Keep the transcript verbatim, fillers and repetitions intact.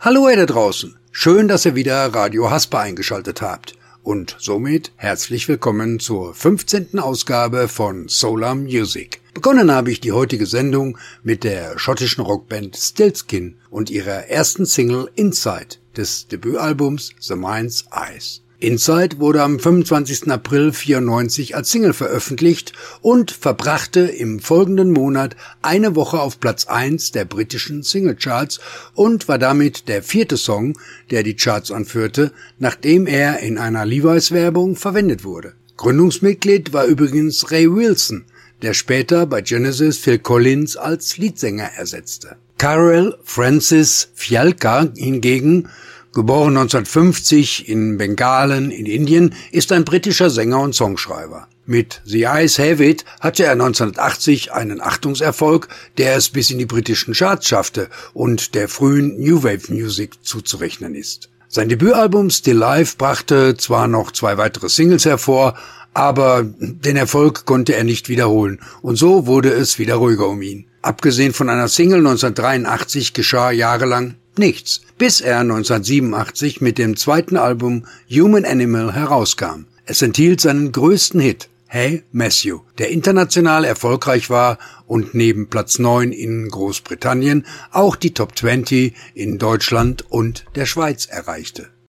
Hallo ihr da draußen, schön, dass ihr wieder Radio Haspa eingeschaltet habt und somit herzlich willkommen zur fünfzehnten Ausgabe von Solar Music. Begonnen habe ich die heutige Sendung mit der schottischen Rockband Stiltskin und ihrer ersten Single Inside des Debütalbums The Mind's Eyes. Inside wurde am fünfundzwanzigsten April vierundneunzig als Single veröffentlicht und verbrachte im folgenden Monat eine Woche auf Platz eins der britischen Singlecharts und war damit der vierte Song, der die Charts anführte, nachdem er in einer Levi's-Werbung verwendet wurde. Gründungsmitglied war übrigens Ray Wilson, der später bei Genesis Phil Collins als Leadsänger ersetzte. Karel Francis Fialka hingegen, geboren neunzehnhundertfünfzig in Bengalen in Indien, ist ein britischer Sänger und Songschreiber. Mit The Eyes Have It hatte er neunzehnhundertachtzig einen Achtungserfolg, der es bis in die britischen Charts schaffte und der frühen New Wave Music zuzurechnen ist. Sein Debütalbum Still Life brachte zwar noch zwei weitere Singles hervor, aber den Erfolg konnte er nicht wiederholen und so wurde es wieder ruhiger um ihn. Abgesehen von einer Single neunzehnhundertdreiundachtzig geschah jahrelang nichts, bis er neunzehnhundertsiebenundachtzig mit dem zweiten Album Human Animal herauskam. Es enthielt seinen größten Hit, Hey Matthew, der international erfolgreich war und neben Platz neun in Großbritannien auch die Top zwanzig in Deutschland und der Schweiz erreichte.